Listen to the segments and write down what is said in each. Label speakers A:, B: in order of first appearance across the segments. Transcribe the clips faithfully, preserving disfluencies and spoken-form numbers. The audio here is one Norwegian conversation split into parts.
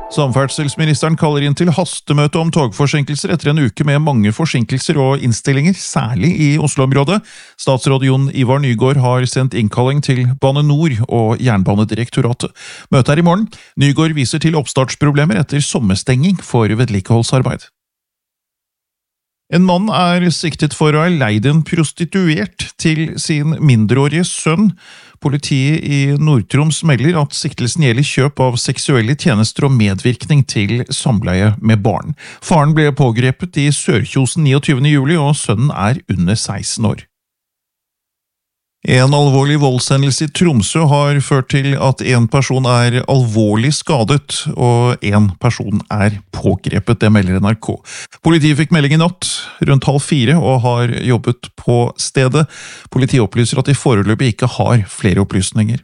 A: Samferdselsministeren kaller inn til hastemøte om togforsinkelser etter en uke med mange forsinkelser og innstillinger, særlig i Oslo-området. Statsråd Jon Ivar Nygård har sendt innkalling til Bane Nor og Jernbanedirektoratet. Møtet er i morgen. Nygård viser til oppstartsproblemer etter sommerstenging for vedlikeholdsarbeid. En mann er siktet for å ha leid en prostituert til sin mindreårige sønn. Politiet i Nord-Troms melder at siktelsen gjelder kjøp av seksuelle tjenester og medvirkning til samleie med barn. Faren ble pågrepet i Sørkjosen niogtyvende juli, og sønnen er under seksten år. En alvorlig voldshendelse i Tromsø har ført til at en person er alvorlig skadet, og en person er pågrepet, det melder N R K. Politiet fikk melding i natt rundt halv fire og har jobbet på stedet. Politiet opplyser at de foreløpig ikke har flere opplysninger.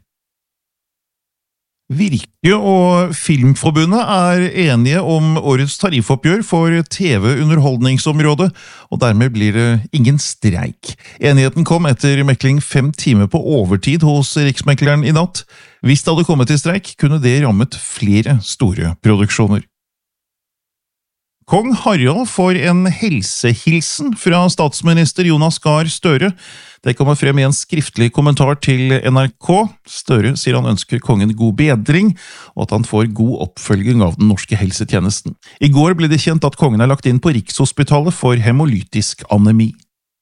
A: Virke og Filmforbundet er enige om årets tariffoppgjør for T V-underholdningsområdet, og dermed blir det ingen streik. Enigheten kom etter mekling fem timer på overtid hos Riksmekleren i natt. Hvis det hadde kommet til streik, kunne det rammet flere store produksjoner. Kong Harald får en helsehilsen fra statsminister Jonas Gahr Støre. Det kommer frem i en skriftlig kommentar til N R K. Støre sier han ønsker kongen god bedring, og at han får god oppfølging av den norske helsetjenesten. I går ble det kjent at kongen er lagt inn på Rikshospitalet for hemolytisk anemi.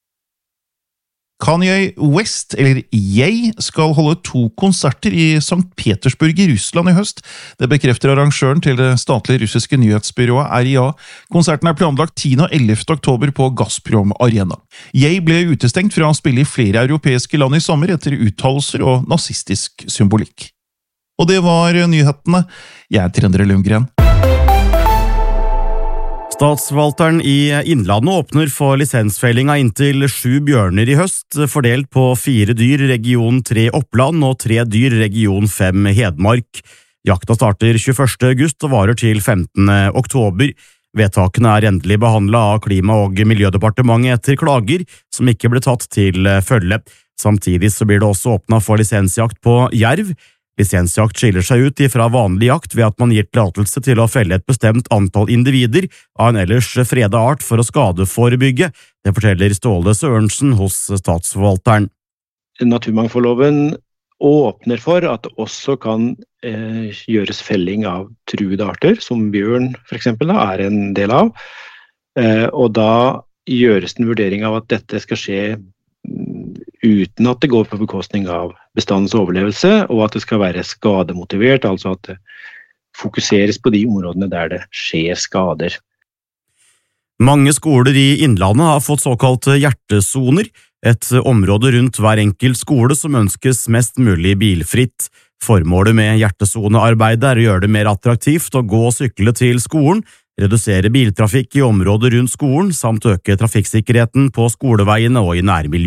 A: Kanye West, eller Ye, skal holde to konserter i Sankt Petersburg i Russland i høst. Det bekrefter arrangøren til det statlige russiske nyhetsbyrået R I A. Konserten er planlagt tiende og ellevte oktober på Gazprom Arena. Ye ble utestengt fra å spille i flere europeiske land i sommer etter uttalelser og nazistisk symbolikk. Og det var nyhetene. Jeg er Trendre Lundgren.
B: Statsforvalteren i Innlandet åpner for lisensfelling av inntil sju bjørner i høst, fordelt på fire dyr region tre Oppland og tre dyr region fem Hedmark. Jakta starter tjueførste august og varer til femtende oktober. Vedtakene er endelig behandlet av Klima- og Miljødepartementet etter klager som ikke ble tatt til følge. Samtidig så blir det også åpnet for lisensjakt på jerv. Lisensjakt skiller seg ut fra vanlig jakt ved at man gir tillatelse til å felle et bestemt antall individer av en ellers fredet art for å skadeforebygge. Det forteller Ståle Sørensen hos statsforvalteren.
C: Naturmangfoldloven åpner for at det også kan eh, gjøres felling av truede arter, som bjørn for eksempel da, er en del av. Eh, og da gjøres en vurdering av at dette skal skje uten at det går på bekostning av bestandens overlevelse, og at det skal være skademotivert, altså at det fokuseres på de områdene der det skjer skader.
B: Mange skoler i Innlandet har fått såkalte hjertesoner, et område rundt hver enkelt skole som ønskes mest mulig bilfritt. Formålet med hjertesonearbeidet er å gjøre det mer attraktivt å gå og sykle til skolen, redusere biltrafikk i området rundt skolen, samt øke trafikksikkerheten på skoleveiene og i nærmiljøet.